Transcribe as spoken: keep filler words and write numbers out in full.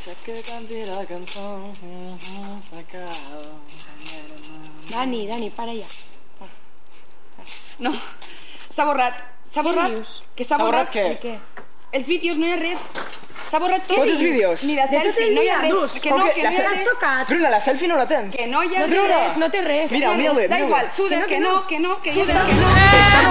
Deixa que canti la cançó. Dani, Dani, para ja. No, s'ha borrat. S'ha borrat. Que s'ha borrat. Què? Què? Els vídeos, no hi ha res. S'ha borrat tot. Tots els vídeos? Ni la De tot selfie, el no hi ha dia, res. dus. Que no, Com que que no hi ha la L'has res. tocat? Bruna, la selfie no la tens. Que no hi ha No té res. res, no té res. Mira, mira-ho bé, Da mira-ho igual, bé. suda, Que no, que que no, no. que no, que no, que no.